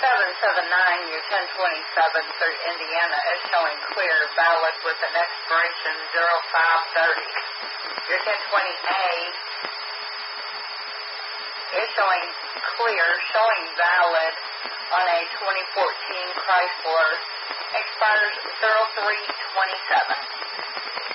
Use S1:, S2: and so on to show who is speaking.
S1: 779, your 1027 through Indiana is showing clear, valid with an expiration 0530. Your 1020A is showing clear, showing valid on a 2014 Chrysler, expires 0327.